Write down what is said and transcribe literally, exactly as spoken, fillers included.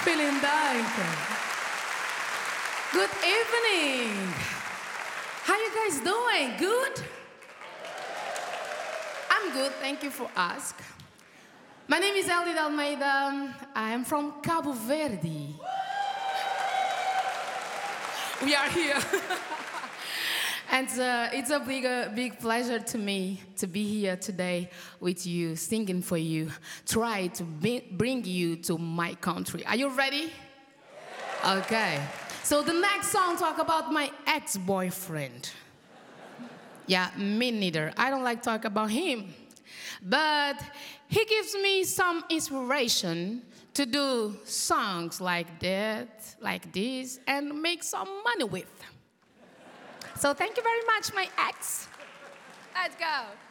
Vielen Dank. Good evening. How you guys doing? Good? I'm good, thank you for asking. My name is Eldid Almeida. I am from Cabo Verde. We are here. And uh, it's a big, uh, big pleasure to me to be here today with you, singing for you, try to be, bring you to my country. Are you ready? Okay. So the next song talk about my ex-boyfriend. Yeah, me neither. I don't like talk about him. But he gives me some inspiration to do songs like that, like this, and make some money with. So thank you very much, my ex. Let's go.